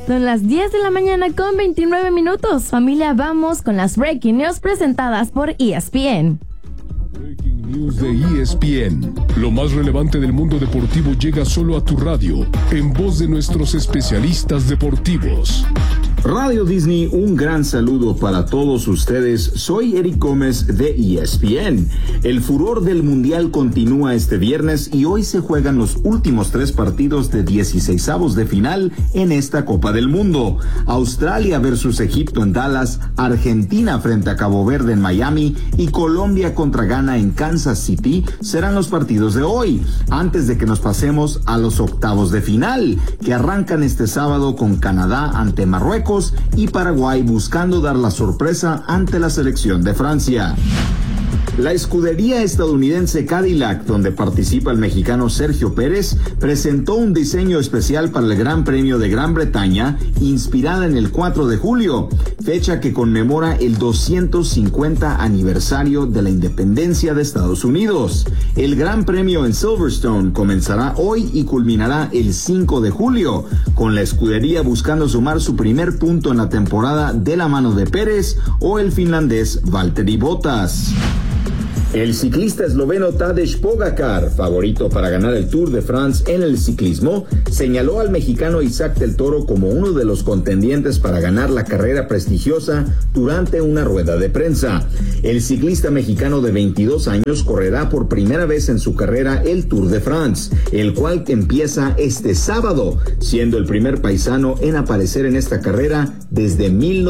Son las 10 de la mañana con 29 minutos. Familia, vamos con las Breaking News presentadas por ESPN. Breaking News de ESPN. Lo más relevante del mundo deportivo llega solo a tu radio, en voz de nuestros especialistas deportivos. Radio Disney, un gran saludo para todos ustedes. Soy Eric Gómez de ESPN. El furor del Mundial continúa este viernes y hoy se juegan los últimos 3 partidos de 16avos de final en esta Copa del Mundo. Australia versus Egipto en Dallas, Argentina frente a Cabo Verde en Miami y Colombia contra Ghana en Kansas City serán los partidos de hoy, antes de que nos pasemos a los octavos de final, que arrancan este sábado con Canadá ante Marruecos y Paraguay buscando dar la sorpresa ante la selección de Francia. La escudería estadounidense Cadillac, donde participa el mexicano Sergio Pérez, presentó un diseño especial para el Gran Premio de Gran Bretaña, inspirada en el 4 de julio, fecha que conmemora el 250 aniversario de la independencia de Estados Unidos. El Gran Premio en Silverstone comenzará hoy y culminará el 5 de julio, con la escudería buscando sumar su primer punto en la temporada de la mano de Pérez o el finlandés Valtteri Bottas. El ciclista esloveno Tadej Pogačar, favorito para ganar el Tour de France en el ciclismo, señaló al mexicano Isaac del Toro como uno de los contendientes para ganar la carrera prestigiosa durante una rueda de prensa. El ciclista mexicano de 22 años correrá por primera vez en su carrera el Tour de France, el cual empieza este sábado, siendo el primer paisano en aparecer en esta carrera desde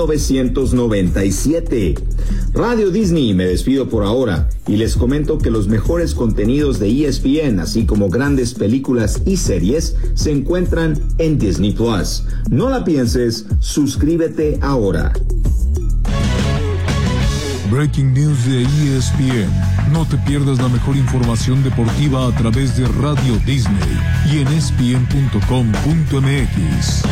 1997. Radio Disney, me despido por ahora y les comento que los mejores contenidos de ESPN, así como grandes películas y series, se encuentran en Disney Plus. No la pienses, suscríbete ahora. Breaking News de ESPN. No te pierdas la mejor información deportiva a través de Radio Disney y en ESPN.com.mx.